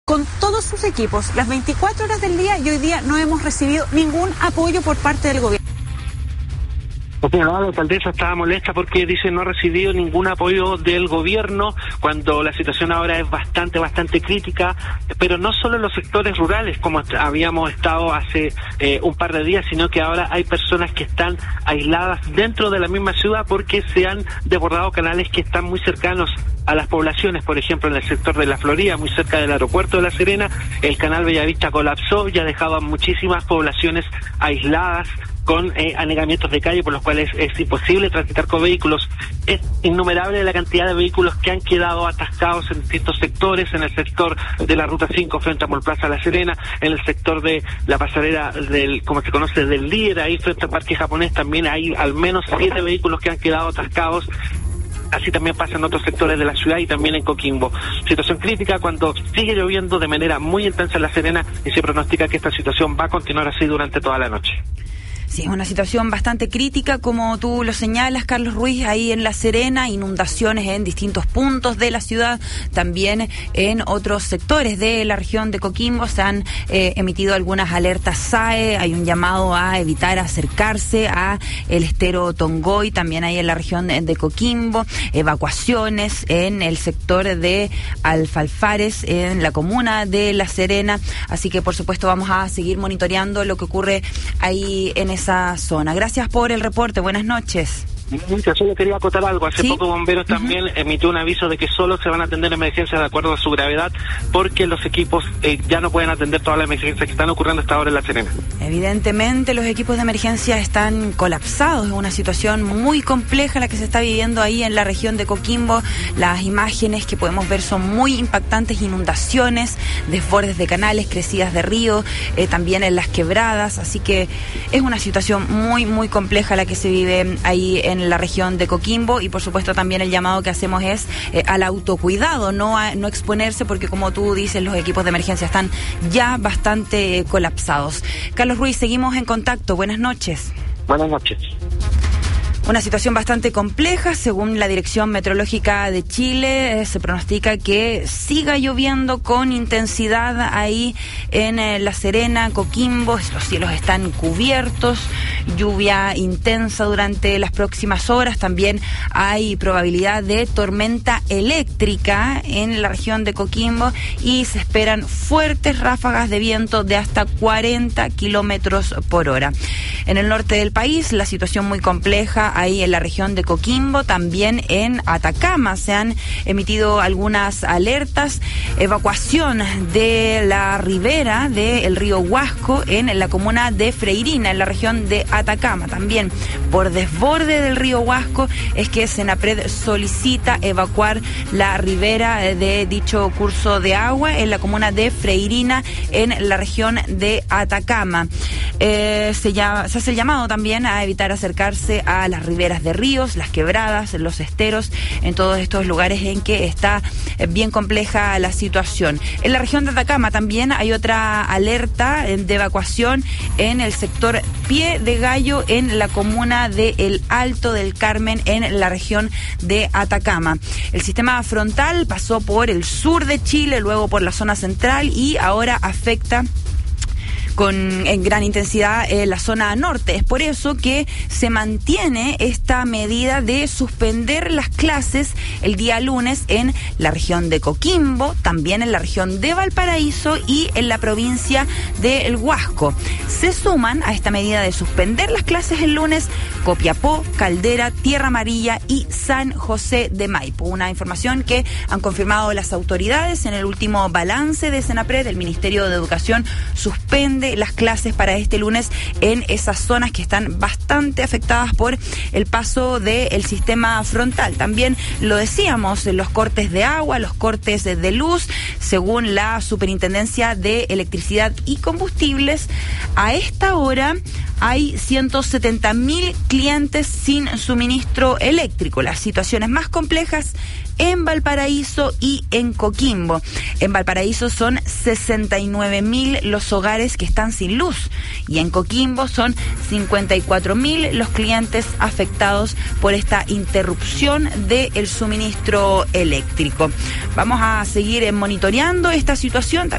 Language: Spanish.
con todos sus equipos las 24 horas del día y hoy día no hemos recibido ningún apoyo por parte del gobierno. La alcaldesa estaba molesta porque dice no ha recibido ningún apoyo del gobierno cuando la situación ahora es bastante crítica, pero no solo en los sectores rurales como habíamos estado hace un par de días, sino que ahora hay personas que están aisladas dentro de la misma ciudad porque se han desbordado canales que están muy cercanos a las poblaciones. Por ejemplo, en el sector de la Florida, muy cerca del aeropuerto de La Serena, el canal Bellavista colapsó y ha dejado a muchísimas poblaciones aisladas con anegamientos de calle por los cuales es imposible transitar con vehículos. Es innumerable la cantidad de vehículos que han quedado atascados en distintos sectores, en el sector de la Ruta 5 frente a Mall Plaza La Serena, en el sector de la pasarela del, como se conoce, del Líder, ahí frente al Parque Japonés también hay al menos 7 vehículos que han quedado atascados. Así también pasa en otros sectores de la ciudad y también en Coquimbo. Situación crítica cuando sigue lloviendo de manera muy intensa en La Serena y se pronostica que esta situación va a continuar así durante toda la noche. Sí, es una situación bastante crítica, como tú lo señalas, Carlos Ruiz, ahí en La Serena, inundaciones en distintos puntos de la ciudad, también en otros sectores de la región de Coquimbo se han emitido algunas alertas SAE, hay un llamado a evitar acercarse a el estero Tongoy, también ahí en la región de Coquimbo, evacuaciones en el sector de Alfalfares, en la comuna de La Serena, así que por supuesto vamos a seguir monitoreando lo que ocurre ahí en esa zona. Gracias por el reporte, buenas noches. Solo quería acotar algo. Hace poco Bomberos también emitió un aviso de que solo se van a atender emergencias de acuerdo a su gravedad porque los equipos ya no pueden atender todas las emergencias que están ocurriendo hasta ahora en La Serena. Evidentemente los equipos de emergencia están colapsados, es una situación muy compleja la que se está viviendo ahí en la región de Coquimbo. Las imágenes que podemos ver son muy impactantes, inundaciones, desbordes de canales, crecidas de río, también en las quebradas, así que es una situación muy compleja la que se vive ahí en la región de Coquimbo y por supuesto también el llamado que hacemos es al autocuidado, no exponerse porque como tú dices los equipos de emergencia están ya bastante colapsados. Carlos Ruiz, seguimos en contacto, buenas noches. Buenas noches. Una situación bastante compleja, según la Dirección Meteorológica de Chile, se pronostica que siga lloviendo con intensidad ahí en La Serena, Coquimbo, los cielos están cubiertos, lluvia intensa durante las próximas horas, también hay probabilidad de tormenta eléctrica en la región de Coquimbo y se esperan fuertes ráfagas de viento de hasta 40 kilómetros por hora. En el norte del país, la situación muy compleja, ahí en la región de Coquimbo, también en Atacama se han emitido algunas alertas, evacuación de la ribera del río Huasco en la comuna de Freirina, en la región de Atacama. También por desborde del río Huasco es que Senapred solicita evacuar la ribera de dicho curso de agua en la comuna de Freirina, en la región de Atacama. Se hace el llamado también a evitar acercarse a las riberas de ríos, las quebradas, los esteros, en todos estos lugares en que está bien compleja la situación. En la región de Atacama también hay otra alerta de evacuación en el sector Pie de Gallo, en la comuna de El Alto del Carmen, en la región de Atacama. El sistema frontal pasó por el sur de Chile, luego por la zona central y ahora afecta en gran intensidad la zona norte. Es por eso que se mantiene esta medida de suspender las clases el día lunes en la región de Coquimbo, también en la región de Valparaíso y en la provincia de El Huasco. Se suman a esta medida de suspender las clases el lunes Copiapó, Caldera, Tierra Amarilla y San José de Maipo. Una información que han confirmado las autoridades en el último balance de Senapred. El Ministerio de Educación suspende las clases para este lunes en esas zonas que están bastante afectadas por el paso del sistema frontal. También lo decíamos, los cortes de agua, los cortes de luz, según la Superintendencia de Electricidad y Combustibles, a esta hora hay 170.000 clientes sin suministro eléctrico. Las situaciones más complejas en Valparaíso y en Coquimbo. En Valparaíso son 69.000 los hogares que están sin luz y en Coquimbo son 54.000 los clientes afectados por esta interrupción del suministro eléctrico. Vamos a seguir monitoreando esta situación.